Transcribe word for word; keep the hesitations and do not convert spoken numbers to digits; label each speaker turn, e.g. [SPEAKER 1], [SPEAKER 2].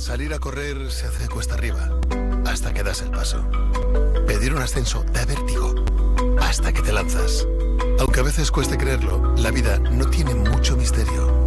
[SPEAKER 1] Salir a correr se hace cuesta arriba, hasta que das el paso. Pedir un ascenso da vértigo, hasta que te lanzas. Aunque a veces cueste creerlo, la vida no tiene mucho misterio.